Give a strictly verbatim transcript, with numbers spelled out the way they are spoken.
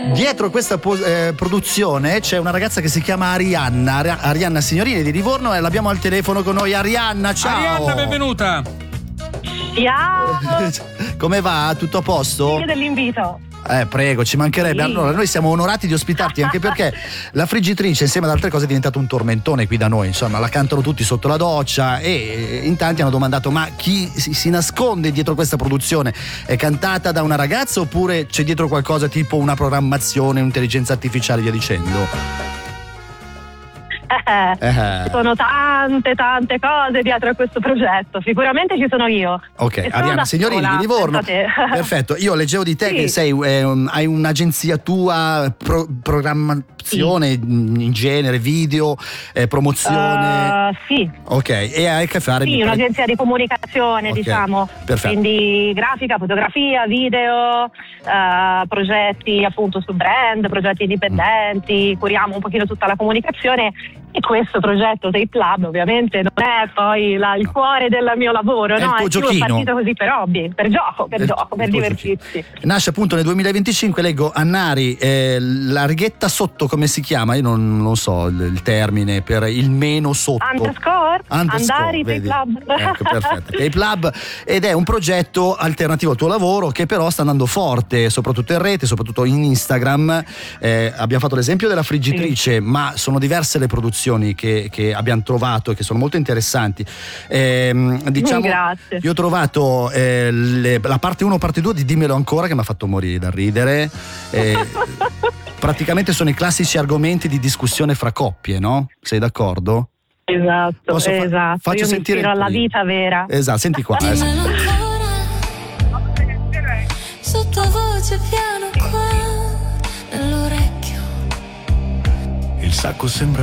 Dietro questa po- eh, produzione c'è una ragazza che si chiama Arianna, Ari- Arianna Signorini di Livorno, e l'abbiamo al telefono con noi. Arianna, ciao! Arianna, benvenuta! Ciao! Come va? Tutto a posto? Grazie dell'invito. Eh, prego, ci mancherebbe. Sì. Allora, noi siamo onorati di ospitarti, anche perché la friggitrice, insieme ad altre cose, è diventato un tormentone qui da noi. Insomma, la cantano tutti sotto la doccia, e in tanti hanno domandato: ma chi si, si nasconde dietro questa produzione? È cantata da una ragazza oppure c'è dietro qualcosa tipo una programmazione, un'intelligenza artificiale, via dicendo? Eh, Eh. Sono tante tante cose dietro a questo progetto. Sicuramente ci sono io. Ok, E sono Arianna da Signorini sola, di Livorno. pensate. Perfetto, io leggevo di te Sì. che sei eh, un- hai un'agenzia tua, pro- programmazione in genere, video, eh, promozione. Uh, sì, Ok, e hai a che fare sì, mi pare- un'agenzia di comunicazione, Ok, diciamo. perfetto. Quindi grafica, fotografia, video, eh, progetti appunto su brand, progetti indipendenti, curiamo un pochino tutta la comunicazione. E questo progetto Tape Lab ovviamente non è poi la- il cuore del mio lavoro, È il no? tuo È più giochino. partito così per hobby, per gioco, per Il- gioco, per il tuo divertirsi. giochino. Nasce appunto nel duemilaventicinque, leggo Annari, eh, la righetta sotto, come si chiama? Io non, non so il, il termine per il meno sotto. Underscore, Underscore, Andari Tape vedi? Lab. Ecco, perfetto. Tape Lab, ed è un progetto alternativo al tuo lavoro che però sta andando forte, soprattutto in rete, soprattutto in Instagram. Eh, abbiamo fatto l'esempio della friggitrice, ma sono diverse le produzioni che, che abbiamo trovato e che sono molto interessanti. Ehm, diciamo, Grazie. io ho trovato eh, le- la parte uno, parte due di Dimmelo ancora, che mi ha fatto morire da ridere. Eh, praticamente sono i classici argomenti di discussione fra coppie, no? Sei d'accordo? Esatto, Posso fa- esatto. faccio Io mi sentire ispiro il alla primo. vita vera. Esatto, senti qua. eh, senti. Sottovoce piano qua nell'orecchio. Il sacco sembra